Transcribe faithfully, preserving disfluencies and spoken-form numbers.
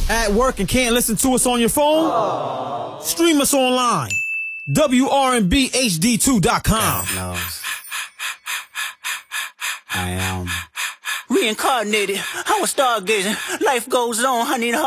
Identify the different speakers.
Speaker 1: At work and can't listen to us on your phone? Oh. Stream us online. W R N B H D two dot com.
Speaker 2: God knows. I am
Speaker 3: reincarnated. I was stargazing. Life goes on, honey.